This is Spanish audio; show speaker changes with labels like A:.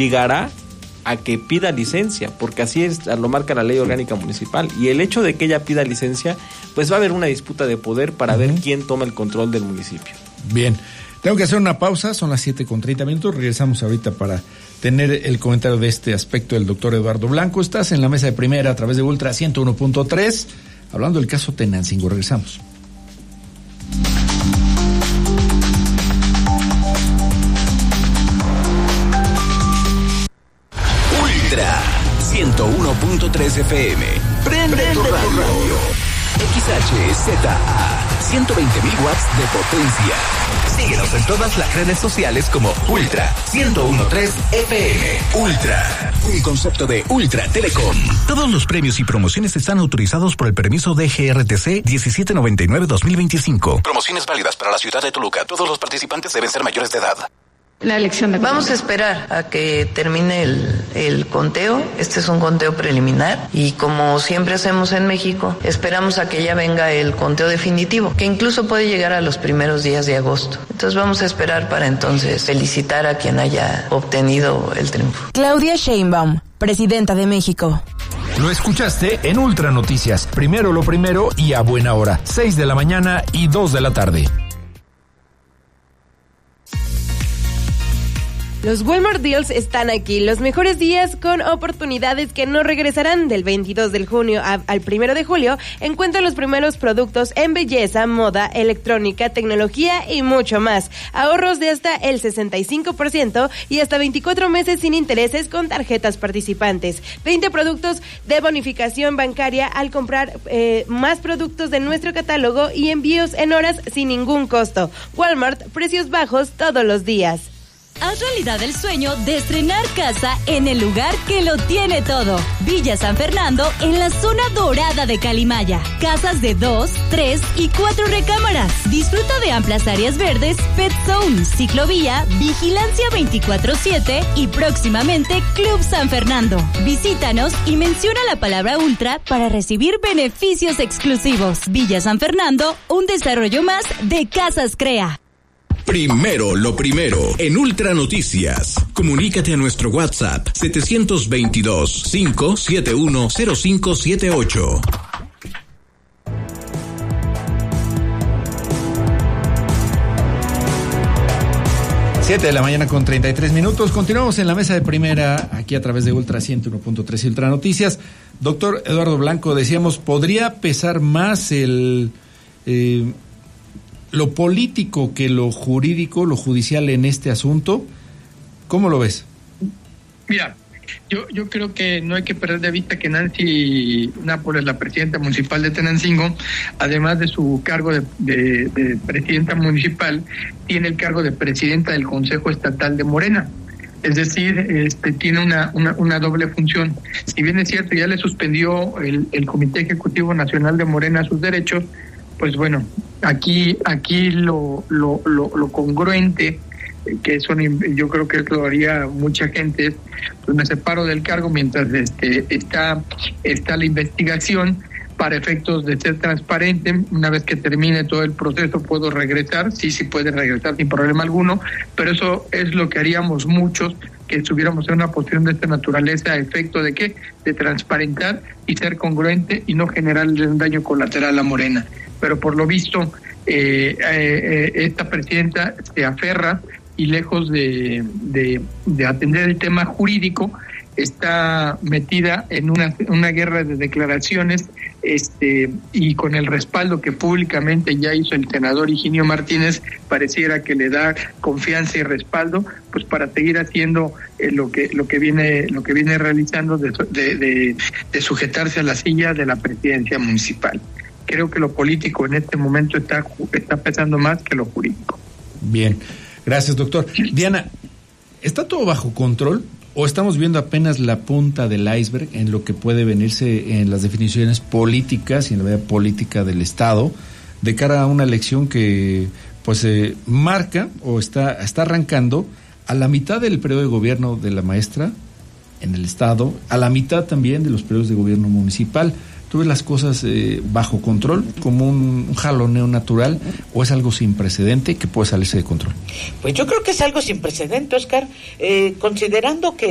A: obligará a que pida licencia, porque así lo marca la ley orgánica municipal, y el hecho de que ella pida licencia, pues va a haber una disputa de poder para ver quién toma el control del municipio.
B: Bien, tengo que hacer una pausa, son las 7:30, regresamos ahorita para tener el comentario de este aspecto del doctor Eduardo Blanco. Estás en la mesa de primera a través de Ultra 101.3, hablando del caso Tenancingo. Regresamos.
C: Ultra 101.3 FM. Prende tu radio. XHZA 120.000 watts de potencia. Síguenos en todas las redes sociales como Ultra 101.3 FM. Ultra, un concepto de Ultra Telecom. Todos los premios y promociones están autorizados por el permiso de GRTC 1799-2025. Promociones válidas para la ciudad de Toluca. Todos los participantes deben ser mayores de edad.
D: La elección de... Vamos a esperar a que termine el conteo. Este es un conteo preliminar y, como siempre hacemos en México, esperamos a que ya venga el conteo definitivo, que incluso puede llegar a los primeros días de agosto. Entonces vamos a esperar para entonces felicitar a quien haya obtenido el triunfo.
E: Claudia Sheinbaum, presidenta de México.
B: Lo escuchaste en Ultra Noticias. Primero lo primero y a buena hora. 6 de la mañana y 2 de la tarde.
F: Los Walmart Deals están aquí, los mejores días con oportunidades que no regresarán. Del 22 de junio al 1 de julio. Encuentra los primeros productos en belleza, moda, electrónica, tecnología y mucho más. Ahorros de hasta el 65% y hasta 24 meses sin intereses con tarjetas participantes. 20 productos de bonificación bancaria al comprar más productos de nuestro catálogo y envíos en horas sin ningún costo. Walmart, precios bajos todos los días.
G: Haz realidad el sueño de estrenar casa en el lugar que lo tiene todo. Villa San Fernando, en la zona dorada de Calimaya. Casas de 2, 3 y 4 recámaras. Disfruta de amplias áreas verdes, pet zone, ciclovía, vigilancia 24/7 y próximamente Club San Fernando. Visítanos y menciona la palabra Ultra para recibir beneficios exclusivos. Villa San Fernando, un desarrollo más de Casas Crea.
C: Primero lo primero en Ultra Noticias. Comunícate a nuestro WhatsApp 722-571-0578.
B: Siete de la mañana con 33 minutos. Continuamos en la mesa de primera aquí a través de Ultra 101.3 Ultra Noticias. Doctor Eduardo Blanco, decíamos, ¿podría pesar más lo político que lo jurídico, lo judicial en este asunto? ¿Cómo lo ves?
H: Mira, yo creo que no hay que perder de vista que Nancy Nápoles, la presidenta municipal de Tenancingo, además de su cargo de presidenta municipal, tiene el cargo de presidenta del Consejo Estatal de Morena. Es decir, tiene una doble función. Si bien es cierto, ya le suspendió el Comité Ejecutivo Nacional de Morena sus derechos, pues bueno, aquí lo congruente, que yo creo que lo haría mucha gente, pues me separo del cargo mientras está la investigación, para efectos de ser transparente. Una vez que termine todo el proceso puedo regresar, sí puede regresar sin problema alguno, pero eso es lo que haríamos muchos que estuviéramos en una posición de esta naturaleza, a efecto de ¿qué? De transparentar y ser congruente y no generarle un daño colateral a Morena. Pero por lo visto esta presidenta se aferra y lejos de atender el tema jurídico, está metida en una guerra de declaraciones, y con el respaldo que públicamente ya hizo el senador Higinio Martínez, pareciera que le da confianza y respaldo, pues para seguir haciendo lo que viene realizando de sujetarse a la silla de la presidencia municipal. Creo que lo político en este momento está pesando más que lo jurídico.
B: Bien, gracias, doctor. Diana, ¿está todo bajo control o estamos viendo apenas la punta del iceberg en lo que puede venirse en las definiciones políticas y en la vida política del Estado de cara a una elección que pues marca o está arrancando a la mitad del periodo de gobierno de la maestra en el Estado, a la mitad también de los periodos de gobierno municipal? ¿Tú ves las cosas bajo control, como un jaloneo natural, o es algo sin precedente que puede salirse de control?
I: Pues yo creo que es algo sin precedente, Oscar, considerando que